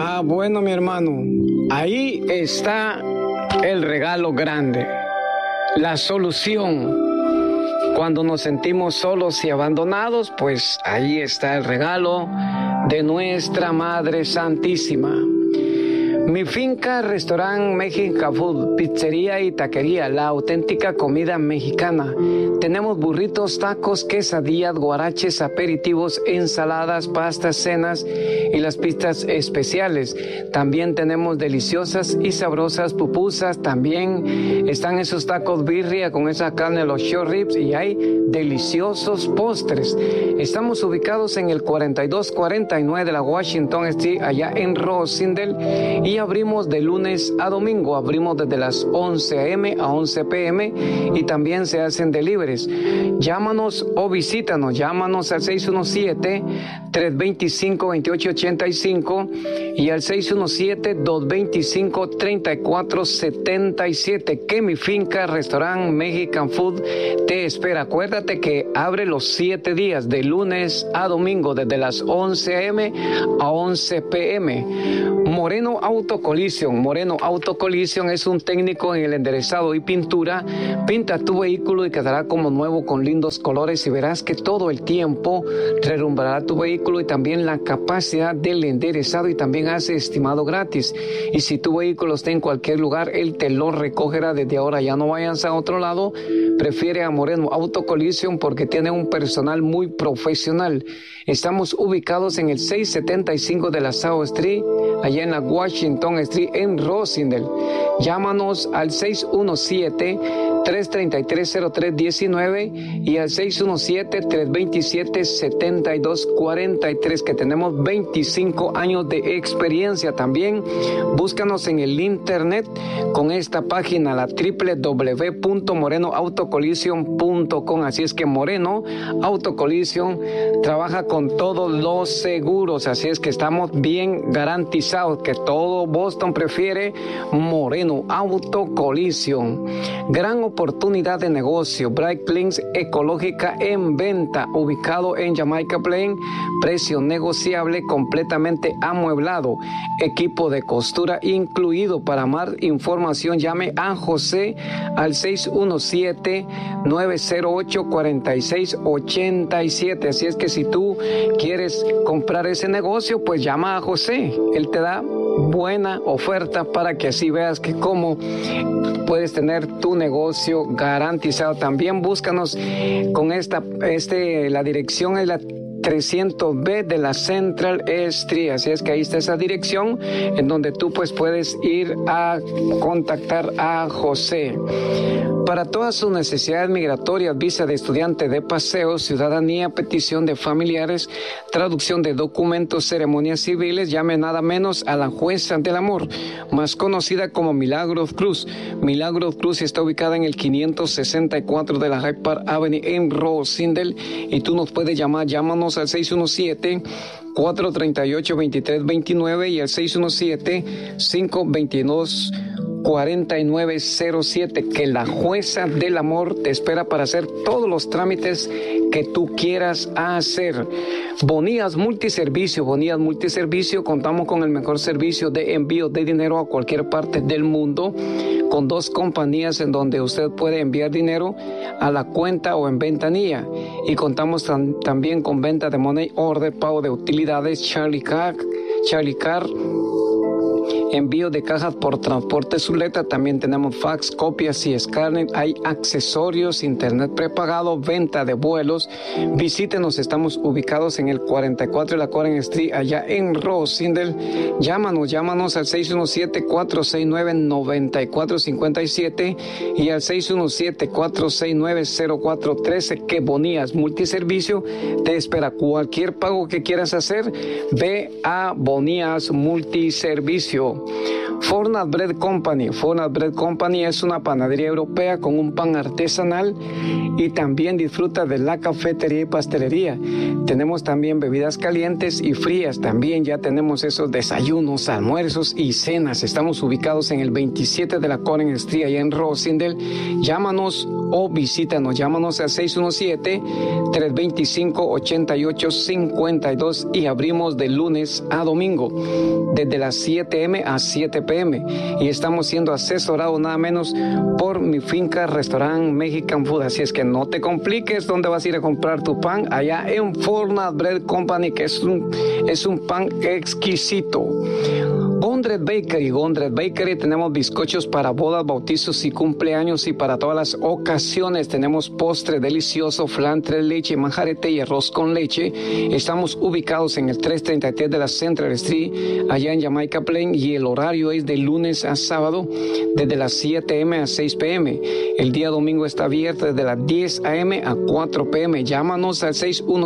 Bueno, mi hermano, ahí está el regalo grande, la solución. Cuando nos sentimos solos y abandonados, pues ahí está el regalo de nuestra Madre Santísima. Mi finca, restaurante Mexican Food, pizzería y taquería, la auténtica comida mexicana. Tenemos burritos, tacos, quesadillas, guaraches, aperitivos, ensaladas, pastas, cenas y las pistas especiales. También tenemos deliciosas y sabrosas pupusas. También están esos tacos birria con esa carne, los short ribs, y hay deliciosos postres. Estamos ubicados en el 4249 de la Washington Street, allá en Rosendale, y abrimos de lunes a domingo. Abrimos desde las 11 a.m. a 11 p.m. y también se hacen deliveries. Llámanos o visítanos. Llámanos al 617-325-2885 y al 617-225-3477. Que mi finca, restaurante Mexican Food te espera. Acuérdate que abre los 7 días, de lunes a domingo, desde las 11 a.m. a 11 p.m. Moreno Auto Collision. Moreno Auto Collision es un técnico en el enderezado y pintura. Pinta tu vehículo y quedará como nuevo con lindos colores, y verás que todo el tiempo relumbrará tu vehículo, y también la capacidad del enderezado, y también hace estimado gratis. Y si tu vehículo está en cualquier lugar, él te lo recogerá desde ahora. Ya no vayas a otro lado. Prefiere a Moreno Auto Collision porque tiene un personal muy profesional. Estamos ubicados en el 675 de la South Street, allá en la Washington Street en Rosendale. Llámanos al 617-333-0319 y al 617-327-7243, que tenemos 25 años de experiencia. También búscanos en el internet con esta página, la www.morenoautocollision.com. Así es que Moreno Auto Collision trabaja con todos los seguros, así es que estamos bien garantizados que todo Boston prefiere Moreno Auto Collision. Gran oportunidad de negocio. Bright Plains ecológica en venta, ubicado en Jamaica Plain, precio negociable, completamente amueblado, equipo de costura incluido. Para más información llame a José al 617-908-4687. Así es que si tú quieres comprar ese negocio, pues llama a José. Él te da buena oferta para que así veas que cómo puedes tener tu negocio garantizado. También búscanos con la dirección es la 300B de la Central Street, así es que ahí está esa dirección en donde tú pues puedes ir a contactar a José. Para todas sus necesidades migratorias, visa de estudiante, de paseo, ciudadanía, petición de familiares, traducción de documentos, ceremonias civiles, llame nada menos a la Jueza del Amor, más conocida como Milagros Cruz. Milagros Cruz está ubicada en el 564 de la Hyde Park Avenue en Rosendale, y tú nos puedes llámanos al 617-438-2329 y al 617-522-4907, que la Jueza del Amor te espera para hacer todos los trámites que tú quieras hacer. Bonías Multiservicio. Bonías Multiservicio, contamos con el mejor servicio de envío de dinero a cualquier parte del mundo, con 2 compañías en donde usted puede enviar dinero a la cuenta o en ventanilla, y contamos también con venta de money order, pago de utilidades, Charlie Car, envío de cajas por transporte Zuleta. También tenemos fax, copias y escáner. Hay accesorios, internet prepagado, venta de vuelos. Visítenos, estamos ubicados en el 44 de la Coren Street, allá en Rosendale. Llámanos al 617-469-9457 y al 617-469-0413, que Bonías Multiservicio te espera. Cualquier pago que quieras hacer, ve a Bonías Multiservicio. Fornat Bread Company. Fornat Bread Company es una panadería europea con un pan artesanal y también disfruta de la cafetería y pastelería. Tenemos también bebidas calientes y frías. También ya tenemos esos desayunos, almuerzos y cenas. Estamos ubicados en el 27 de la Coren Street, allá en Rosendale. Llámanos o visítanos. Llámanos al 617-325-8852 y abrimos de lunes a domingo desde las 7 m a 7 p.m. y estamos siendo asesorados nada menos por Mi Finca Restaurant Mexican Food. Así es que no te compliques. ¿Dónde vas a ir a comprar tu pan? Allá en Fornat Bread Company, que es un pan exquisito. Gondred Bakery, tenemos bizcochos para bodas, bautizos y cumpleaños, y para todas las ocasiones tenemos postre delicioso, flan tres leche, manjarete y arroz con leche. Estamos ubicados en el 333 de la Central Street, allá en Jamaica Plain, y el horario es de lunes a sábado desde las 7 m a 6 p.m. El día domingo está abierto desde las 10 a.m. a 4 p.m. Llámanos al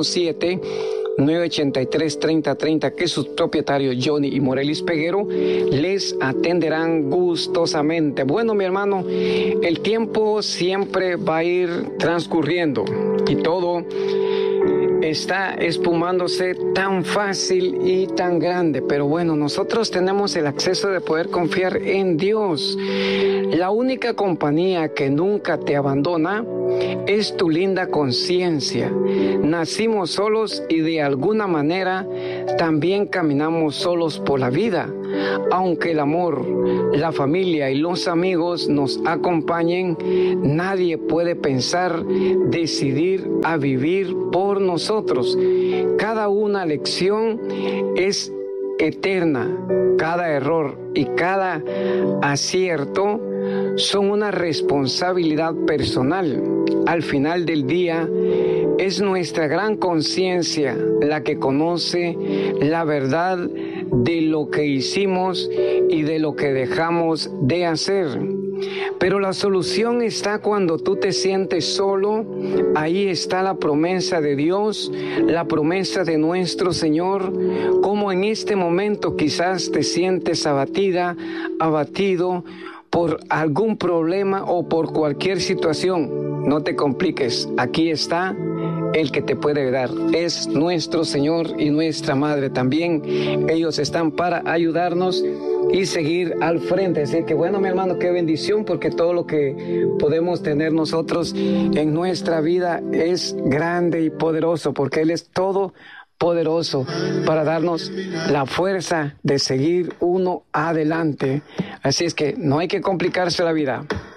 617-983-3030, que sus propietarios Johnny y Morelis Peguero les atenderán gustosamente. Bueno, mi hermano, el tiempo siempre va a ir transcurriendo y todo está espumándose tan fácil y tan grande, pero bueno, nosotros tenemos el acceso de poder confiar en Dios. La única compañía que nunca te abandona es tu linda conciencia. Nacimos solos y de alguna manera también caminamos solos por la vida. Aunque el amor, la familia y los amigos nos acompañen, nadie puede pensar, decidir a vivir por nosotros. Cada una lección es eterna. Cada error y cada acierto son una responsabilidad personal. Al final del día, es nuestra gran conciencia la que conoce la verdad de lo que hicimos y de lo que dejamos de hacer. Pero la solución está cuando tú te sientes solo. Ahí está la promesa de Dios, la promesa de nuestro Señor. Como en este momento quizás te sientes abatida, abatido por algún problema o por cualquier situación. No te compliques, aquí está el que te puede ayudar. Es nuestro Señor y nuestra Madre también. Ellos están para ayudarnos y seguir al frente. Así que bueno, mi hermano, qué bendición, porque todo lo que podemos tener nosotros en nuestra vida es grande y poderoso, porque Él es todo poderoso para darnos la fuerza de seguir uno adelante. Así es que no hay que complicarse la vida.